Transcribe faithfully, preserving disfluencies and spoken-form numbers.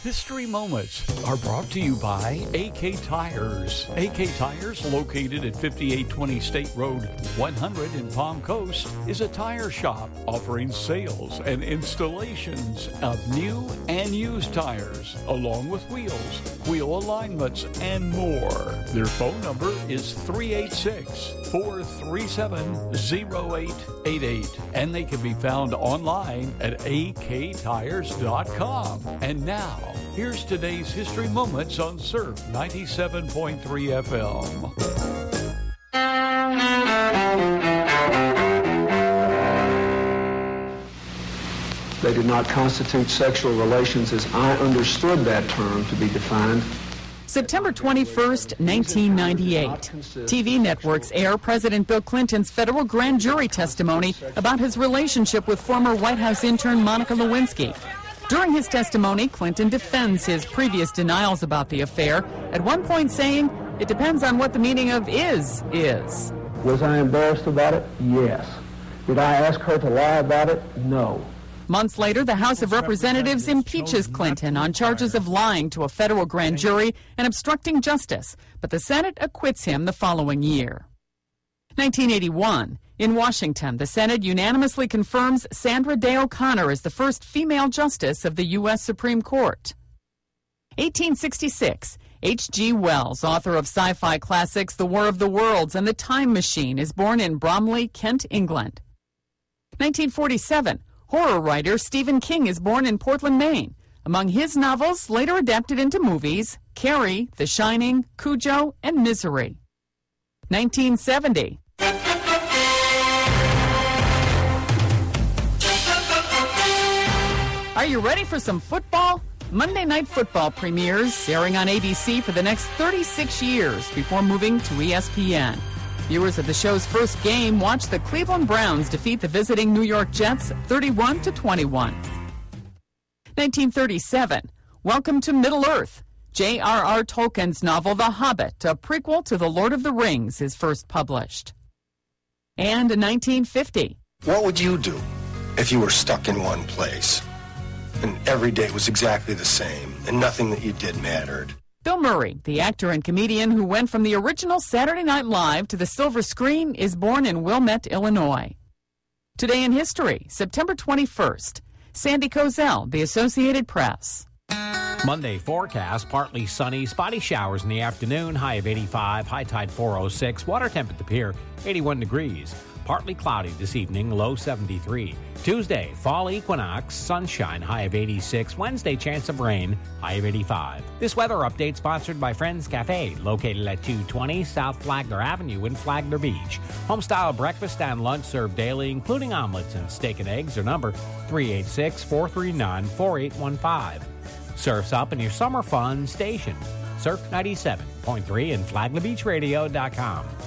History Moments are brought to you by A K Tires. A K Tires, located at fifty-eight twenty State Road one hundred in Palm Coast, is a tire shop offering sales and installations of new and used tires, along with wheels, wheel alignments, and more. Their phone number is three eight six, four three seven, zero eight eight eight, and they can be found online at a k tires dot com. And now, here's today's History Moments on Surf ninety-seven point three F M. They did not constitute sexual relations as I understood that term to be defined. September twenty-first, nineteen ninety-eight. T V networks air President Bill Clinton's federal grand jury testimony about his relationship with former White House intern Monica Lewinsky. During his testimony, Clinton defends his previous denials about the affair, at one point saying, "It depends on what the meaning of is, is." Was I embarrassed about it? Yes. Did I ask her to lie about it? No. Months later, the House of Representatives impeaches Clinton on charges of lying to a federal grand jury and obstructing justice, but the Senate acquits him the following year. nineteen eighty-one. In Washington, the Senate unanimously confirms Sandra Day O'Connor as the first female justice of the U S Supreme Court. eighteen sixty-six. H G Wells, author of sci-fi classics The War of the Worlds and The Time Machine, is born in Bromley, Kent, England. nineteen forty-seven. Horror writer Stephen King is born in Portland, Maine. Among his novels, later adapted into movies, Carrie, The Shining, Cujo, and Misery. nineteen seventy. Are you ready for some football? Monday Night Football premieres, airing on A B C for the next thirty-six years before moving to E S P N. Viewers of the show's first game watch the Cleveland Browns defeat the visiting New York Jets thirty-one to twenty-one. nineteen thirty-seven. Welcome to Middle-earth. J R R Tolkien's novel The Hobbit, a prequel to The Lord of the Rings, is first published. And nineteen fifty. What would you do if you were stuck in one place and every day was exactly the same and nothing that you did mattered? Bill Murray, the actor and comedian who went from the original Saturday Night Live to the silver screen, is born in Wilmette, Illinois. Today in history, September twenty-first. Sandy Kozel, The Associated Press. Monday forecast, partly sunny, spotty showers in the afternoon, high of eighty-five, high tide four oh six, water temp at the pier, eighty-one degrees. Partly cloudy this evening, low seventy-three. Tuesday, fall equinox, sunshine, high of eighty-six. Wednesday, chance of rain, high of eighty-five. This weather update sponsored by Friends Cafe, located at two twenty South Flagler Avenue in Flagler Beach. Homestyle breakfast and lunch served daily, including omelets and steak and eggs. Their number, three eight six, four three nine, four eight one five. Surf's up in your summer fun station. Surf ninety-seven point three and flagler beach radio dot com.